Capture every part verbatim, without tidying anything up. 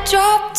dropped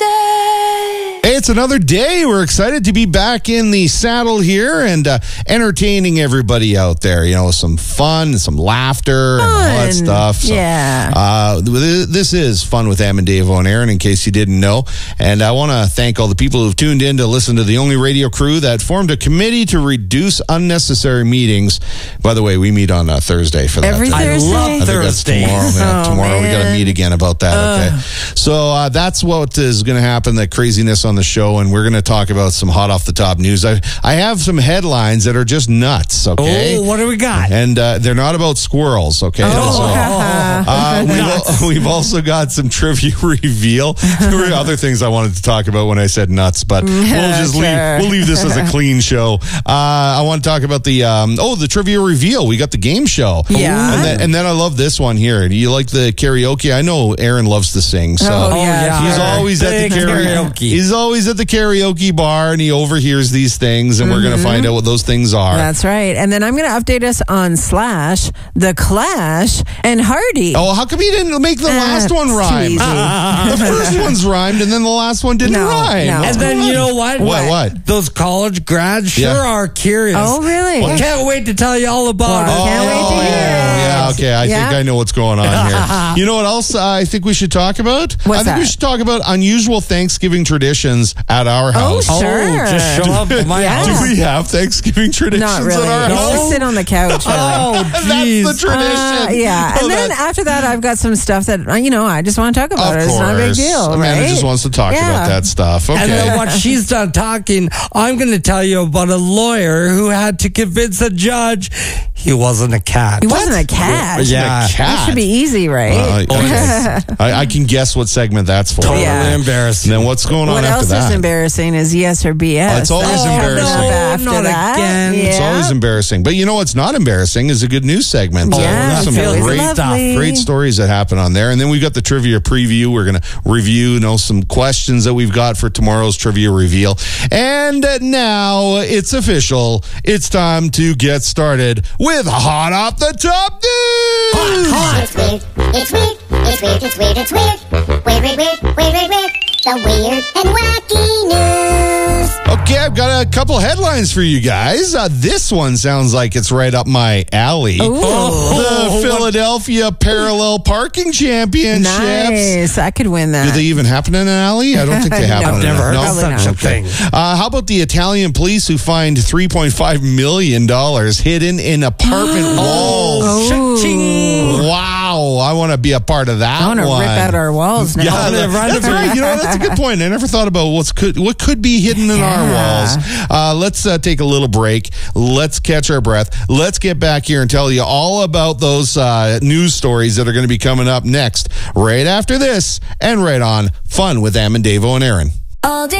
dead. Hey, it's another day. We're excited to be back in the saddle here and uh, entertaining everybody out there. You know, some fun, some laughter, and all that stuff. So, yeah. Uh, this is Fun with Em and Dave and Aaron, in case you didn't know. And I want to thank all the people who've tuned in to listen to the only radio crew that formed a committee to reduce unnecessary meetings. By the way, we meet on uh, Thursday for that. Every I Thursday? love I think that's Thursdays. tomorrow. Yeah, Oh, tomorrow we got to man. meet again about that. Ugh. Okay. So uh, that's what is going to happen, the craziness on the show, and we're going to talk about some hot off the top news. I, I have some headlines that are just nuts, okay? Oh, what do we got? And uh, they're not about squirrels, okay? Oh. So, uh, we've, al- we've also got some trivia reveal. There were other things I wanted to talk about when I said nuts, but we'll just Sure. leave, we'll leave this as a clean show. Uh, I want to talk about the, um, oh, the trivia reveal. We got the game show. Yeah. And then, and then I love this one here. Do you like the karaoke? I know Aaron loves to sing, so Oh, yeah, he's sure. always at the Big karaoke. karaoke. He's always at the karaoke bar, and he overhears these things, and we're going to find out what those things are. That's right. And then I'm going to update us on Slash, The Clash, and Hardy. Oh, how come you didn't make the Uh, last one it's too rhyme? easy. The first one's rhymed, and then the last one didn't No, rhyme. no. What's And then going you on? know what? What, what? Those college grads sure Yeah. are curious. Oh, really? Well, can't wait to tell you all about Well, it. can't wait to hear it. Yeah, okay. I Yeah? think I know what's going on here. You know what else uh, I think we should talk about? What's I think we that? should talk about unusual Thanksgiving traditions at our house. Oh, sure. Oh, just show up at my Yeah. house. Do we have Thanksgiving traditions Not really. at our Just house? sit on the couch. Really. Oh, That's jeez. the tradition. Uh, yeah, Oh, and then that- after that, I've got some stuff that uh, you know I just want to talk about. of it. It's course. not a big deal, Amanda right? just wants to talk Yeah. about that stuff. Okay. And then once she's done talking, I'm going to tell you about a lawyer who had to convince a judge he wasn't a cat. He wasn't a cat. Wasn't a Yeah. cat. That should be easy, right? Uh, okay. I, I can guess what segment that's for. Totally Yeah. embarrassing. And then what's going on what after else that? is embarrassing is yes or B S. Oh, it's always That's coming embarrassing. up No, after not that. again. Yeah. It's always embarrassing. But you know what's not embarrassing is a good news segment. Uh, Yeah, there's some it's always great lovely. Great stories that happen on there. And then we've got the trivia preview. We're going to review, you know, some questions that we've got for tomorrow's trivia reveal. And uh, now it's official. It's time to get started with Hot Off the Top News. It's weird, it's weird, it's weird, it's weird, it's weird. Weird, weird, weird, weird, weird, weird. The weird and wacky news. Okay, I've got a couple headlines for you guys. Uh, this one sounds like it's right up my alley. Ooh. The Philadelphia Parallel Parking Championships. Nice. I could win that. Do they even happen in an alley? I don't think they happen. No. in I've an never heard no? of such a thing. Uh, how about the Italian police who find three point five million dollars hidden in apartment walls? Oh. Cha-ching. Wow, I want to be a part of that I want to one. rip out our walls now. Yeah, they're that- right that's up right. You know, that's a good point. I never thought about what's could what could be hidden in our Yeah. walls. Uh, let's uh, take a little break. Let's catch our breath. Let's get back here and tell you all about those uh, news stories that are going to be coming up next, right after this, and right on Fun with Em and Davo and Aaron. All day.